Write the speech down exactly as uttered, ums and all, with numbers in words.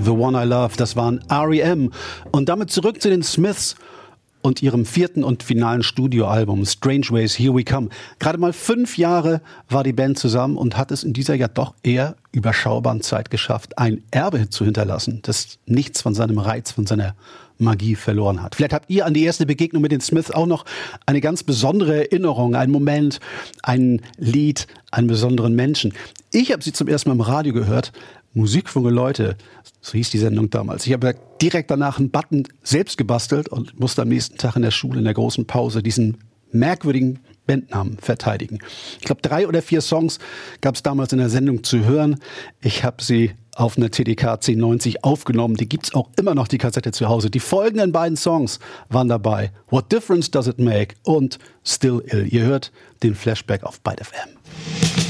The One I Love, das waren R E M. Und damit zurück zu den Smiths und ihrem vierten und finalen Studioalbum Strange Ways, Here We Come. Gerade mal fünf Jahre war die Band zusammen und hat es in dieser ja doch eher überschaubaren Zeit geschafft, ein Erbe zu hinterlassen, das nichts von seinem Reiz, von seiner Magie verloren hat. Vielleicht habt ihr an die erste Begegnung mit den Smiths auch noch eine ganz besondere Erinnerung, einen Moment, ein Lied, einen besonderen Menschen. Ich habe sie zum ersten Mal im Radio gehört, Musik für junge Leute, so hieß die Sendung damals. Ich habe direkt danach einen Button selbst gebastelt und musste am nächsten Tag in der Schule in der großen Pause diesen merkwürdigen Bandnamen verteidigen. Ich glaube, drei oder vier Songs gab es damals in der Sendung zu hören. Ich habe sie auf einer T D K zehn neunzig aufgenommen. Die gibt's auch immer noch, die Kassette zu Hause. Die folgenden beiden Songs waren dabei. What Difference Does It Make und Still Ill. Ihr hört den Flashback auf Byte F M.